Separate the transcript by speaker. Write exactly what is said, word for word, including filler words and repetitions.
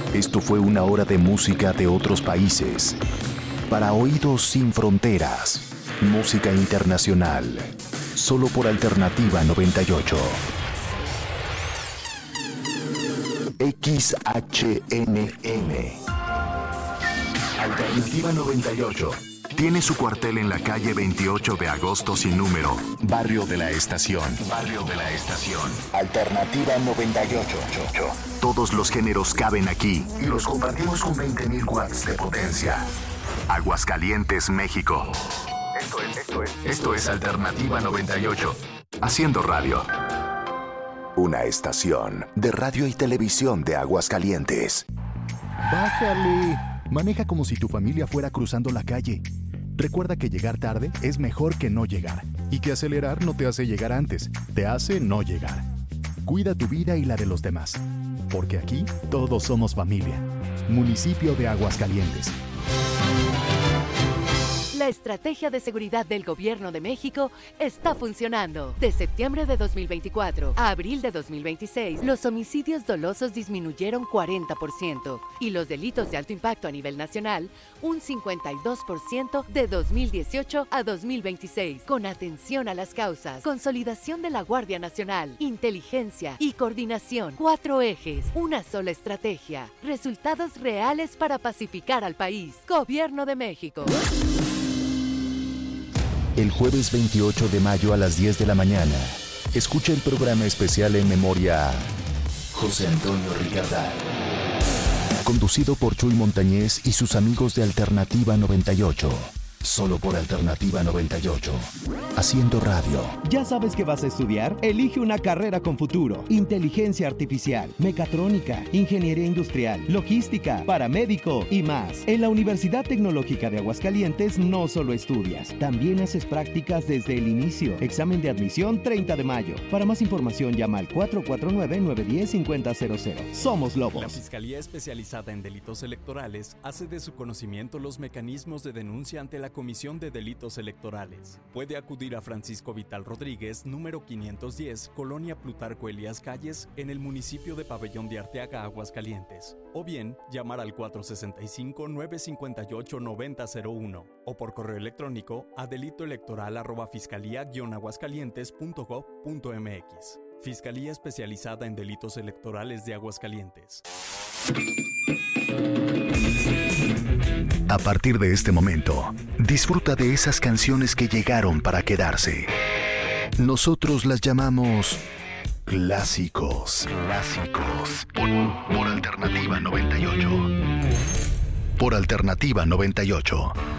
Speaker 1: Esto fue una hora de música de otros países. Para oídos sin fronteras. Música internacional. Solo por Alternativa noventa y ocho. X H N M. Alternativa noventa y ocho. Tiene su cuartel en la calle veintiocho de agosto sin número. Barrio de la Estación. Barrio de la Estación. Alternativa noventa y ocho. Todos los géneros caben aquí y los compartimos con veinte mil watts de potencia. Aguascalientes, México. Esto es, esto es, esto es Alternativa noventa y ocho. Haciendo radio. Una estación de radio y televisión de Aguascalientes.
Speaker 2: ¡Bájale! Maneja como si tu familia fuera cruzando la calle. Recuerda que llegar tarde es mejor que no llegar. Y que acelerar no te hace llegar antes, te hace no llegar. Cuida tu vida y la de los demás. Porque aquí todos somos familia. Municipio de Aguascalientes.
Speaker 3: La estrategia de seguridad del Gobierno de México está funcionando. De septiembre de dos mil veinticuatro a abril de dos mil veintiséis, los homicidios dolosos disminuyeron cuarenta por ciento y los delitos de alto impacto a nivel nacional un cincuenta y dos por ciento de dos mil dieciocho a dos mil veintiséis. Con atención a las causas, consolidación de la Guardia Nacional, inteligencia y coordinación. Cuatro ejes, una sola estrategia. Resultados reales para pacificar al país. Gobierno de México.
Speaker 1: El jueves veintiocho de mayo a las diez de la mañana, escucha el programa especial en memoria a José Antonio Ricardal. Conducido por Chuy Montañez y sus amigos de Alternativa noventa y ocho. Solo por Alternativa noventa y ocho. Haciendo radio.
Speaker 4: ¿Ya sabes qué vas a estudiar? Elige una carrera con futuro. Inteligencia artificial, mecatrónica, ingeniería industrial, logística, paramédico y más. En la Universidad Tecnológica de Aguascalientes no solo estudias, también haces prácticas desde el inicio. Examen de admisión treinta de mayo. Para más información llama al cuatro cuatro nueve, nueve uno cero, cinco cero cero. Somos Lobos.
Speaker 5: La Fiscalía Especializada en Delitos Electorales hace de su conocimiento los mecanismos de denuncia ante la Comisión de Delitos Electorales. Puede acudir a Francisco Vital Rodríguez, número quinientos diez, Colonia Plutarco Elías Calles, en el municipio de Pabellón de Arteaga, Aguascalientes. O bien, llamar al cuatro sesenta y cinco, nueve cincuenta y ocho, noventa cero uno o por correo electrónico a delitoelectoral arroba fiscalía guion aguascalientes punto gob punto mx. Fiscalía Especializada en Delitos Electorales de Aguascalientes.
Speaker 1: A partir de este momento, disfruta de esas canciones que llegaron para quedarse. Nosotros las llamamos clásicos. Clásicos. Por, por Alternativa noventa y ocho. Por Alternativa noventa y ocho.